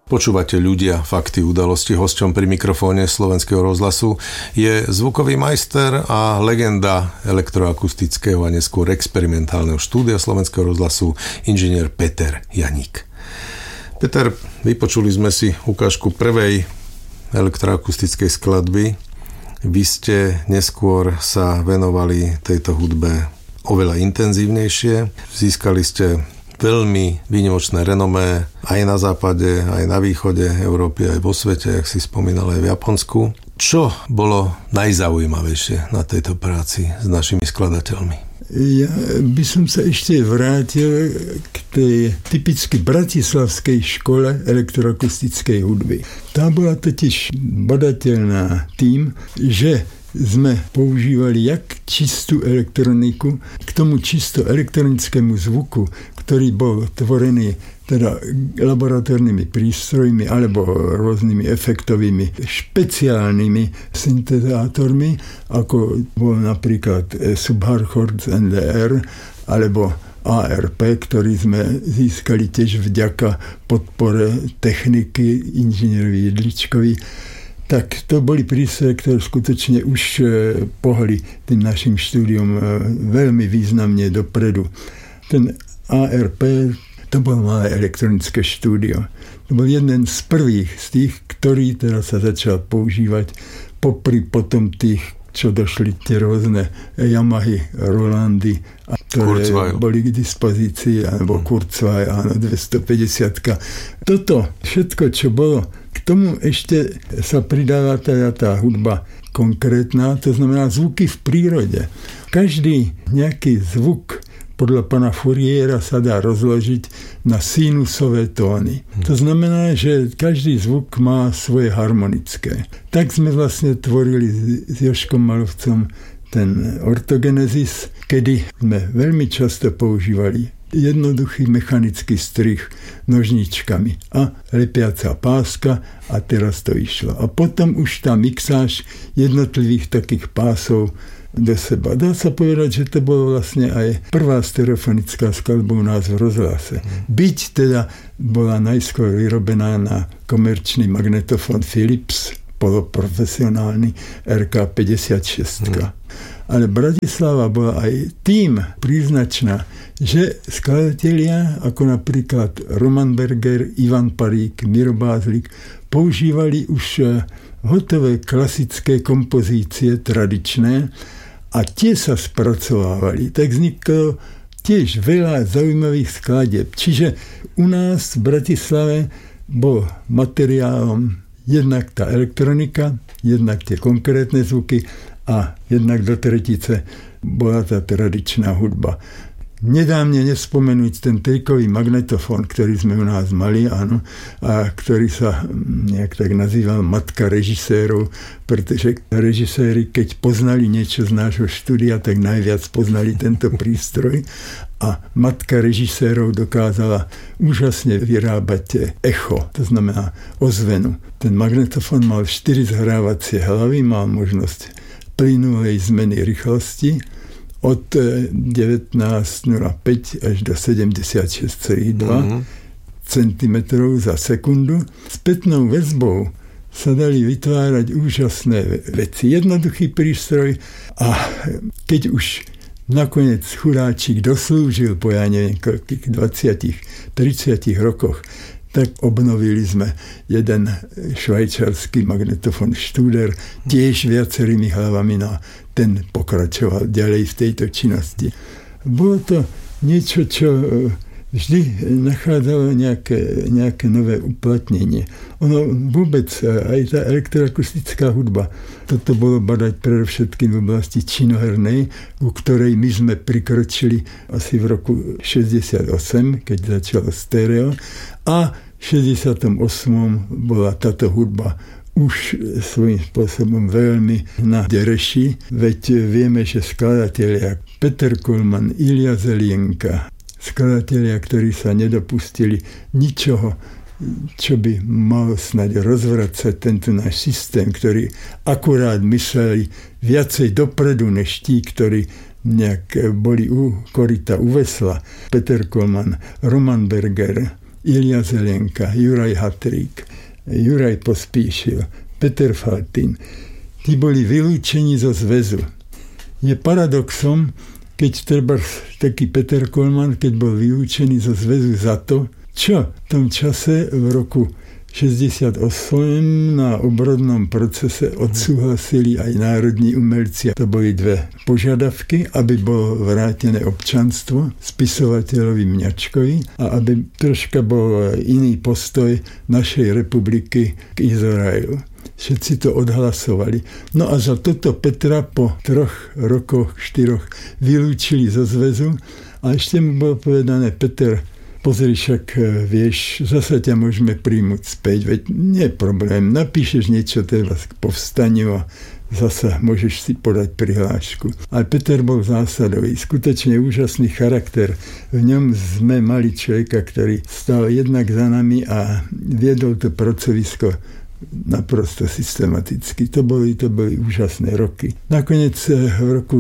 Počúvate Ľudia, fakty, udalosti. Hosťom pri mikrofóne Slovenského rozhlasu je zvukový majster a legenda elektroakustického a neskôr experimentálneho štúdia Slovenského rozhlasu inžinier Peter Janík. Peter, vypočuli sme si ukážku prvej elektroakustickej skladby. Vy ste neskôr sa venovali tejto hudbe oveľa intenzívnejšie. Získali ste veľmi výnimočné renomé aj na západe, aj na východe Európy, aj vo svete, jak si spomínal, aj v Japonsku. Čo bolo najzaujímavejšie na tejto práci s našimi skladateľmi? Ja by som sa ešte vrátil k tej typicky bratislavskej škole elektroakustickej hudby. Tá bola totiž badateľná tým, že sme používali jak čistú elektroniku k tomu čisto elektronickému zvuku, ktorý bol tvorený teda laboratórnymi prístrojmi alebo rôznymi efektovými špeciálnymi syntezátormi, ako bol napríklad Subhartz NDR alebo ARP, ktorý sme získali tiež vďaka podpore techniky inžinierovi Jedličkovi. Tak to boli prístroje, ktoré skutočne už pohli tým našim štúdiom veľmi významne dopredu. Ten ARP, to bolo malé elektronické štúdio. To bol jeden z prvých z tých, ktorý teraz sa začal používať popri potom tých, čo došli tie rôzne Yamahy, Rolandy, a ktoré boli k dispozícii, alebo Kurzweil, áno, 250. Toto všetko, čo bolo, k tomu ešte sa pridáva teda tá hudba konkrétna, to znamená zvuky v prírode. Každý nejaký zvuk podľa pana Fouriera sa dá rozložiť na sinusové tóny. To znamená, že každý zvuk má svoje harmonické. Tak sme vlastne tvorili s Jožkom Malovcom ten ortogenesis, kedy sme veľmi často používali jednoduchý mechanický strih nožničkami a lepiaca páska a teraz to išlo. A potom už tá mixáž jednotlivých takých pásov do seba. Dá sa povedať, že to bolo vlastne aj prvá stereofonická skladba u nás v rozhlase. Byť teda bola najskôr vyrobená na komerčný magnetofón Philips, poloprofesionálny RK56. Ale Bratislava bola aj tým príznačná, že skladatelia, ako napríklad Roman Berger, Ivan Parík, Miro Bázlik, používali už hotové klasické kompozície tradičné a tie sa spracovávali. Tak vzniklo tiež veľa zaujímavých skladieb. Čiže u nás v Bratislave bol materiálom jednak tá elektronika, jednak tie konkrétne zvuky a jednak do tretice bola tá tradičná hudba. Nedá mne nespomenúť ten trikový magnetofón, ktorý sme u nás mali, áno, a ktorý sa nejak tak nazýval matka režisérov, pretože režiséri, keď poznali niečo z nášho štúdia, tak najviac poznali tento prístroj a matka režisérov dokázala úžasne vyrábať echo, to znamená ozvenu. Ten magnetofón mal 4 zhrávacie hlavy, mal možnosť plynulej zmeny rýchlosti od 19,05 až do 76,2 cm za sekundu. Spätnou väzbou sa dali vytvárať úžasné veci. Jednoduchý prístroj a keď už nakoniec chudáčik doslúžil po, ja neviem, koľkých 20-30 rokoch, tak obnovili sme jeden švajčiarsky magnetofón Studer tiež viacerými hlavami, no ten pokračoval ďalej v tejto činnosti. Bolo to niečo, čo vždy nachádzalo nejaké nové uplatnenie. Ono vôbec, aj tá elektroakustická hudba, toto bolo badať predovšetkým v oblasti činohernej, u ktorej my sme prikročili asi v roku 68, keď začalo stereo, a v 68. bola táto hudba už svojím spôsobom veľmi na dereši, veď vieme, že skladatelia Peter Kollmann, Ilja Zelienka, skladatelia, ktorí sa nedopustili ničoho, čo by malo snáď rozvracať tento náš systém, ktorý akurát mysleli viacej dopredu, než tí, ktorí nejak boli u koryta, u vesla. Peter Kollmann, Roman Berger, Ilja Zelenka, Juraj Hatrík, Juraj Pospíšil, Peter Faltin. Tí boli vylúčení zo zväzu. Je paradoxom, keď treba taký Peter Kollmann, keď bol vylúčený zo zväzu za to, čo v tom čase v roku 68 na obrodnom procese odsúhlasili aj národní umelci. To boli dve požiadavky, aby bolo vrátené občanstvo spisovateľovi Mňačkovi a aby troška bol iný postoj našej republiky k Izraelu. Všetci to odhlasovali. No a za toto Petra po 3 rokoch, 4 vylúčili zo zväzu a ešte mu bolo povedané: Peter, pozri, však vieš, zasa ťa môžeme príjmuť späť, veď nie je problém, napíšeš niečo teda k povstaniu a zasa môžeš si podať prihlášku. Ale Peter bol zásadový, skutočne úžasný charakter. V ňom sme mali človeka, ktorý stal jednak za nami a viedol to pracovisko naprosto systematicky. To boli úžasné roky. Nakoniec v roku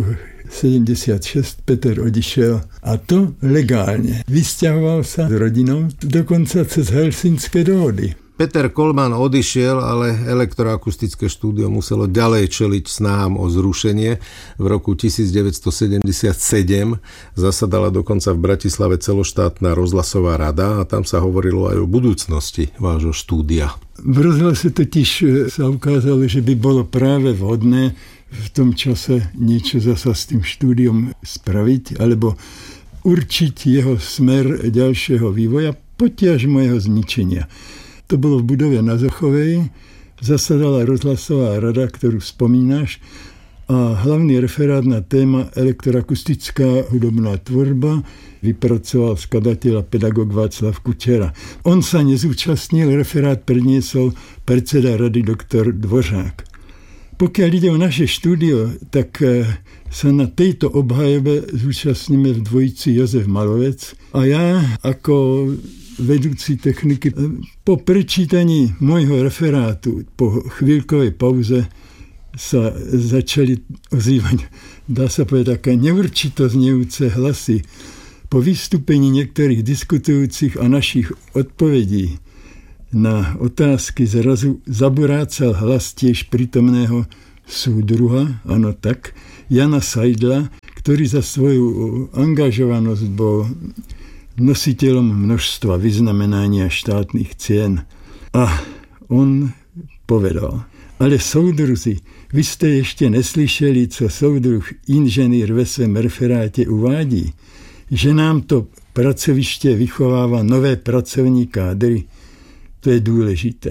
76 Peter odišiel a to legálne. Vysťahoval sa s rodinou dokonca cez Helsinské dohody. Peter Kollmann odišiel, ale elektroakustické štúdio muselo ďalej čeliť snahám o zrušenie. V roku 1977 zasadala dokonca v Bratislave celoštátna rozhlasová rada a tam sa hovorilo aj o budúcnosti vášho štúdia. V rozhlase totiž sa ukázalo, že by bolo práve vhodné v tom čase niečo zasa s tým štúdiom spraviť alebo určiť jeho smer ďalšieho vývoja, potiažmo jeho zničenia. To bolo v budove na Zochovej, zasadala rozhlasová rada, ktorú spomínaš, a hlavný referát na téma elektroakustická hudobná tvorba vypracoval skladateľ a pedagóg Václav Kučera. On sa nezúčastnil, referát predniesol predseda rady doktor Dvořák. Pokiaľ ide o naše štúdio, tak sa na tejto obhajobe zúčastníme v dvojici Jozef Malovec a ja ako vedúci techniky. Po prečítaní môjho referátu, po chvíľkovej pauze sa začali ozývať, dá sa povedať, také neurčito znejúce hlasy. Po vystúpení niektorých diskutujúcich a našich odpovedí na otázky zrazu zaburácal hlas tiež prítomného súdruha, áno tak, Jana Sajdla, ktorý za svoju angažovanosť bol nositeľom množstva vyznamenania štátnych cien. A on povedal: ale soudruzi, vy ste ešte neslyšeli, co soudruh inženýr ve svém referáte uvádí, že nám to pracoviště vychováva nové pracovní kádry. To je dôležité.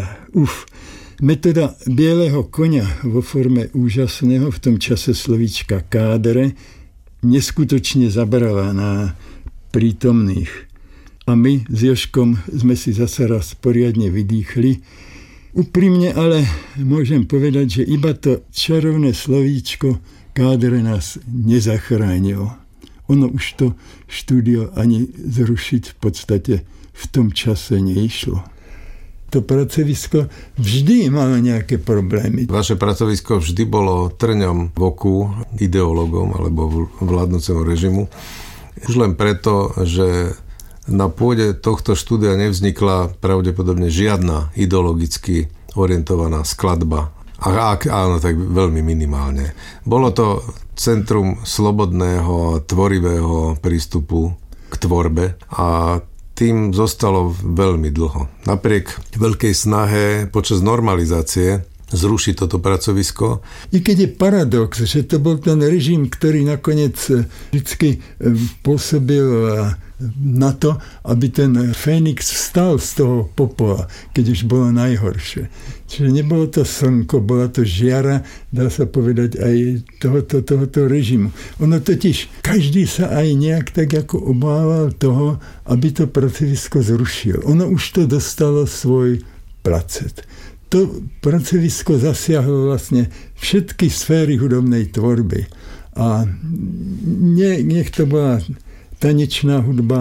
Metoda bieleho koňa vo forme úžasného, v tom čase slovíčka kádre, neskutočne zabrala na prítomných. A my s Jožkom sme si zase raz poriadne vydýchli. Úprimne ale môžem povedať, že iba to čarovné slovíčko kádre nás nezachránilo. Ono už to štúdio ani zrušiť v podstate v tom čase neišlo. To pracovisko vždy malo nejaké problémy. Vaše pracovisko vždy bolo trňom v oku ideológom alebo vládnúceho režimu. Už len preto, že na pôde tohto štúdia nevznikla pravdepodobne žiadna ideologicky orientovaná skladba. Áno, tak veľmi minimálne. Bolo to centrum slobodného, tvorivého prístupu k tvorbe a tým zostalo veľmi dlho. Napriek veľkej snahe počas normalizácie zrušiť toto pracovisko. I keď je paradox, že to bol ten režim, ktorý nakoniec vždy pôsobil na to, aby ten Fénix vstal z toho popola, keď už bolo najhoršie. Čiže nebolo to slnko, bola to žiara, dá sa povedať, aj tohoto režimu. Ono totiž, každý sa aj nejak tak ako obával toho, aby to pracovisko zrušil. Ono už to dostalo svoj placet. To pracovisko zasiahlo vlastne všetky sféry hudobnej tvorby. A nech to bola tanečná hudba,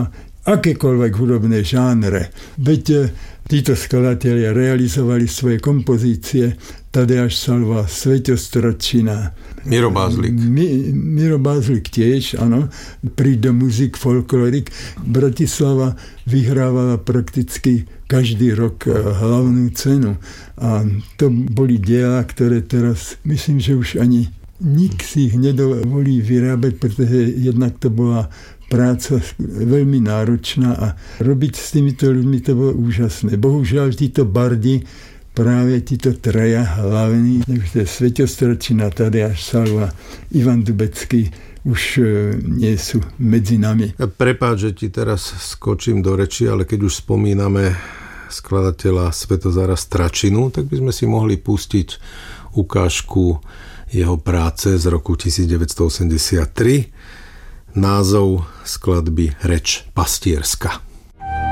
akékoľvek hudobné žánre. Veď títo skladatelia realizovali svoje kompozície, Tadeáš Salva, Sveťo Stročina, Miro Bázlik. Miro Bázlik tiež, áno. Príď do muzik, folklorik. Bratislava vyhrávala prakticky každý rok hlavnú cenu. A to boli diela, ktoré teraz, myslím, že už ani nik si ich nedovolí vyrábať, pretože jednak to bola práca veľmi náročná a robiť s týmito ľuďmi to bolo úžasné. Bohužiaľ, títo bardi, práve títo traja hlavní, Sveťo Stročina, Tadeáš Salva, Ivan Dubecký, už nie sú medzi nami. Prepáč, že ti teraz skočím do reči, ale keď už spomíname skladateľa Svätozára Stračinu, tak by sme si mohli pustiť ukážku jeho práce z roku 1983. Názov skladby Reč pastierska.